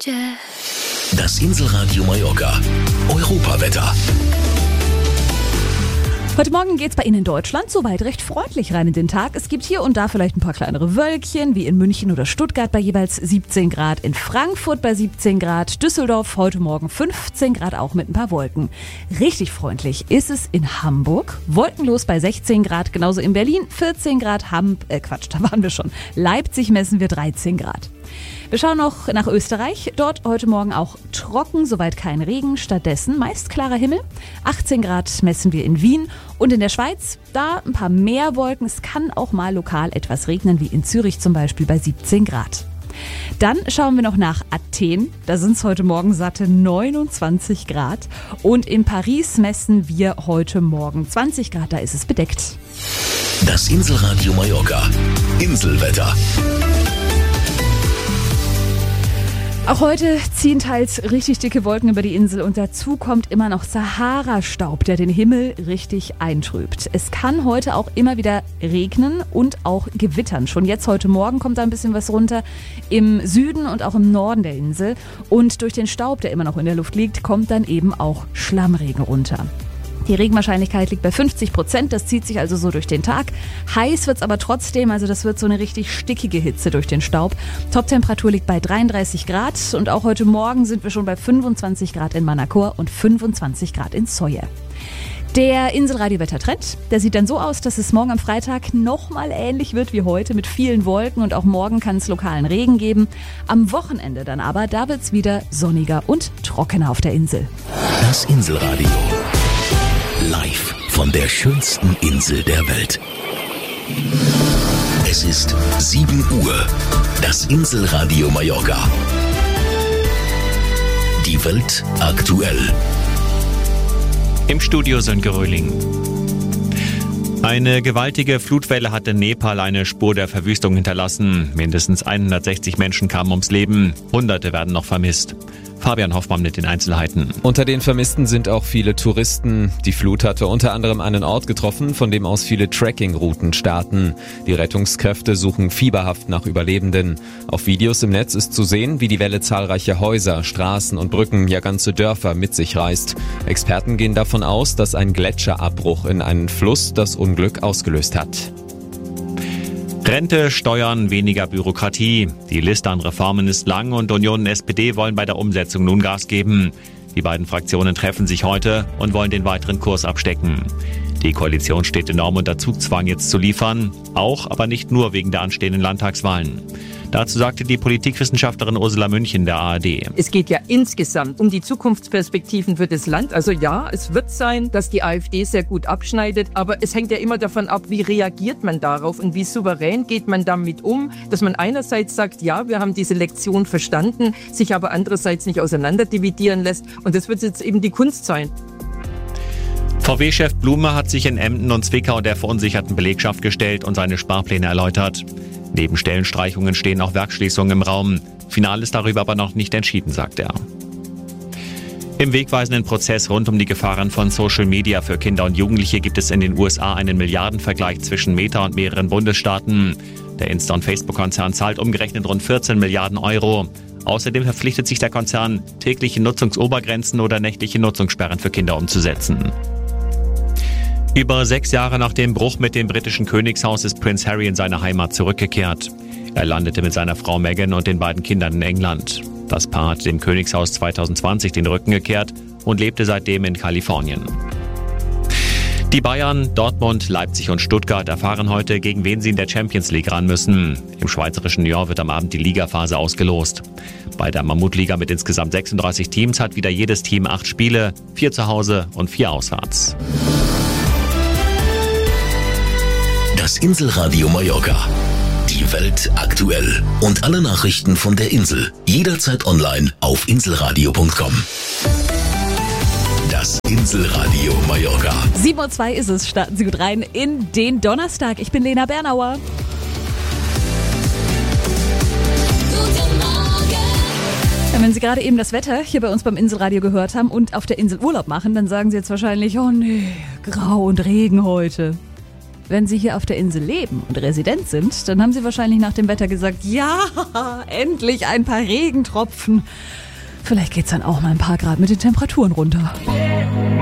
Das Inselradio Mallorca. Europawetter. Heute Morgen geht's bei Ihnen in Deutschland soweit recht freundlich rein in den Tag. Es gibt hier und da vielleicht ein paar kleinere Wölkchen, wie in München oder Stuttgart bei jeweils 17 Grad, in Frankfurt bei 17 Grad, Düsseldorf heute Morgen 15 Grad, auch mit ein paar Wolken. Richtig freundlich ist es in Hamburg, wolkenlos bei 16 Grad, genauso in Berlin 14 Grad, da waren wir schon. Leipzig messen wir 13 Grad. Wir schauen noch nach Österreich. Dort heute Morgen auch trocken, soweit kein Regen. Stattdessen meist klarer Himmel. 18 Grad messen wir in Wien. Und in der Schweiz, da ein paar mehr Wolken. Es kann auch mal lokal etwas regnen, wie in Zürich zum Beispiel bei 17 Grad. Dann schauen wir noch nach Athen. Da sind es heute Morgen satte 29 Grad. Und in Paris messen wir heute Morgen 20 Grad. Da ist es bedeckt. Das Inselradio Mallorca. Inselwetter. Auch heute ziehen teils richtig dicke Wolken über die Insel und dazu kommt immer noch Sahara-Staub, der den Himmel richtig eintrübt. Es kann heute auch immer wieder regnen und auch gewittern. Schon jetzt heute Morgen kommt da ein bisschen was runter im Süden und auch im Norden der Insel. Und durch den Staub, der immer noch in der Luft liegt, kommt dann eben auch Schlammregen runter. Die Regenwahrscheinlichkeit liegt bei 50%, das zieht sich also so durch den Tag. Heiß wird's aber trotzdem, also das wird so eine richtig stickige Hitze durch den Staub. Toptemperatur liegt bei 33 Grad und auch heute Morgen sind wir schon bei 25 Grad in Manacor und 25 Grad in Soje. Der Inselradio-Wettertrend, der sieht dann so aus, dass es morgen am Freitag nochmal ähnlich wird wie heute mit vielen Wolken und auch morgen kann es lokalen Regen geben. Am Wochenende dann aber, da wird's wieder sonniger und trockener auf der Insel. Das Inselradio. Live von der schönsten Insel der Welt. Es ist 7 Uhr. Das Inselradio Mallorca. Die Welt aktuell. Im Studio Sönke Röhling. Eine gewaltige Flutwelle hat in Nepal eine Spur der Verwüstung hinterlassen. Mindestens 160 Menschen kamen ums Leben. Hunderte werden noch vermisst. Fabian Hoffmann mit den Einzelheiten. Unter den Vermissten sind auch viele Touristen. Die Flut hatte unter anderem einen Ort getroffen, von dem aus viele Trekkingrouten starten. Die Rettungskräfte suchen fieberhaft nach Überlebenden. Auf Videos im Netz ist zu sehen, wie die Welle zahlreiche Häuser, Straßen und Brücken, ja ganze Dörfer mit sich reißt. Experten gehen davon aus, dass ein Gletscherabbruch in einen Fluss das Unglück ausgelöst hat. Rente, Steuern, weniger Bürokratie. Die Liste an Reformen ist lang und Union und SPD wollen bei der Umsetzung nun Gas geben. Die beiden Fraktionen treffen sich heute und wollen den weiteren Kurs abstecken. Die Koalition steht enorm unter Zugzwang, jetzt zu liefern. Auch, aber nicht nur wegen der anstehenden Landtagswahlen. Dazu sagte die Politikwissenschaftlerin Ursula München der ARD. Es geht ja insgesamt um die Zukunftsperspektiven für das Land. Also ja, es wird sein, dass die AfD sehr gut abschneidet, aber es hängt ja immer davon ab, wie reagiert man darauf und wie souverän geht man damit um, dass man einerseits sagt, ja, wir haben diese Lektion verstanden, sich aber andererseits nicht auseinanderdividieren lässt. Und das wird jetzt eben die Kunst sein. VW-Chef Blume hat sich in Emden und Zwickau der verunsicherten Belegschaft gestellt und seine Sparpläne erläutert. Neben Stellenstreichungen stehen auch Werksschließungen im Raum. Final ist darüber aber noch nicht entschieden, sagt er. Im wegweisenden Prozess rund um die Gefahren von Social Media für Kinder und Jugendliche gibt es in den USA einen Milliardenvergleich zwischen Meta und mehreren Bundesstaaten. Der Insta- und Facebook-Konzern zahlt umgerechnet rund 14 Milliarden Euro. Außerdem verpflichtet sich der Konzern, tägliche Nutzungsobergrenzen oder nächtliche Nutzungssperren für Kinder umzusetzen. Über 6 Jahre nach dem Bruch mit dem britischen Königshaus ist Prince Harry in seine Heimat zurückgekehrt. Er landete mit seiner Frau Meghan und den beiden Kindern in England. Das Paar hat dem Königshaus 2020 den Rücken gekehrt und lebte seitdem in Kalifornien. Die Bayern, Dortmund, Leipzig und Stuttgart erfahren heute, gegen wen sie in der Champions League ran müssen. Im schweizerischen Lyon wird am Abend die Ligaphase ausgelost. Bei der Mammutliga mit insgesamt 36 Teams hat wieder jedes Team 8 Spiele, 4 zu Hause und 4 auswärts. Das Inselradio Mallorca. Die Welt aktuell. Und alle Nachrichten von der Insel. Jederzeit online auf inselradio.com. Das Inselradio Mallorca. 7:02 Uhr ist es. Starten Sie gut rein in den Donnerstag. Ich bin Lena Bernauer. Ja, wenn Sie gerade eben das Wetter hier bei uns beim Inselradio gehört haben und auf der Insel Urlaub machen, dann sagen Sie jetzt wahrscheinlich, oh nee, grau und Regen heute. Wenn Sie hier auf der Insel leben und Resident sind, dann haben Sie wahrscheinlich nach dem Wetter gesagt, ja, endlich ein paar Regentropfen. Vielleicht geht's dann auch mal ein paar Grad mit den Temperaturen runter.